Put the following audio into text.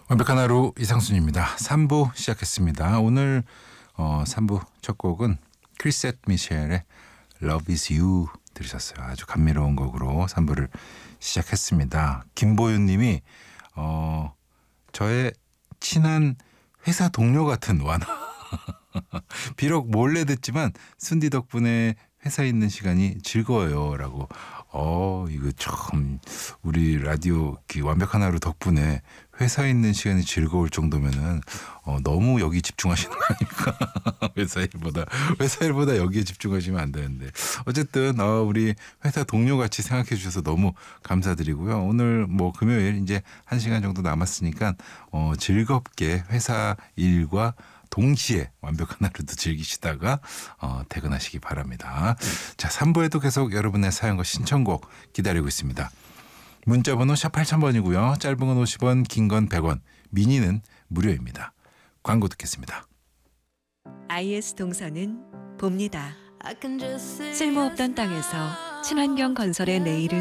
완벽한 하루 이상순입니다. 3부 시작했습니다. 오늘 3부 첫 곡은 크리셋 미셸의 Love is You 들으셨어요. 아주 감미로운 곡으로 3부를 시작했습니다. 김보윤 님이 저의 친한 회사 동료 같은 완화. 비록 몰래 듣지만 순디 덕분에 회사에 있는 시간이 즐거워요 라고. 이거 참 우리 라디오 완벽한 하루 덕분에 회사에 있는 시간이 즐거울 정도면은 너무 여기 집중하시는 거 아닙니까? 회사 일보다 여기에 집중하시면 안 되는데 어쨌든 우리 회사 동료 같이 생각해 주셔서 너무 감사드리고요. 오늘 금요일 이제 1시간 정도 남았으니까 즐겁게 회사 일과 동시에 완벽한 하루도 즐기시다가 퇴근하시기 바랍니다. 자, 3부에도 계속 여러분의 사연과 신청곡 기다리고 있습니다. 문자번호 샵 8000번이고요. 짧은 건 50원, 긴 건 100원, 미니는 무료입니다. 광고 듣겠습니다. IS 동서는 봅니다. 쓸모없던 땅에서 친환경 건설의 내일을